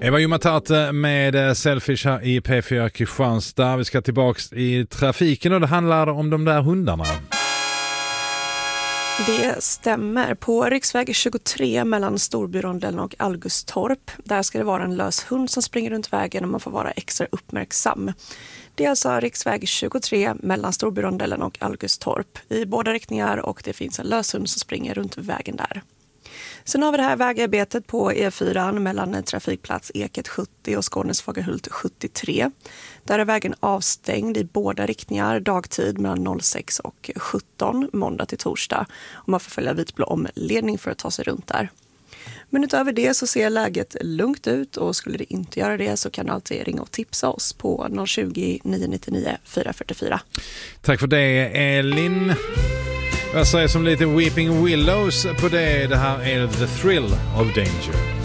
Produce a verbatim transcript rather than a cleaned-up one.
Eva Jumatate med Selfish här i P fyra Kristianstad. Vi ska tillbaka i trafiken och det handlar om de där hundarna. Det stämmer. På riksväg tjugotre mellan Storbyrondellen och Algustorp, där ska det vara en lös hund som springer runt vägen och man får vara extra uppmärksam. Det är alltså riksväg tjugotre mellan Storbyrondellen och Algustorp i båda riktningar och det finns en lös hund som springer runt vägen där. Sen har vi det här vägarbetet på E fyra mellan trafikplats Eket sjuttio och Skånes Fagerhult sjuttiotre. Där är vägen avstängd i båda riktningar dagtid mellan noll sex och sjutton, måndag till torsdag. Och man får följa vitblå omledning för att ta sig runt där. Men utöver det så ser läget lugnt ut och skulle det inte göra det så kan du alltid ringa och tipsa oss på noll tjugo, nio nittionio, fyra fyrtiofyra. Tack för det, Elin. Jag säger som lite Weeping Willows på det. Det här är The Thrill of Danger.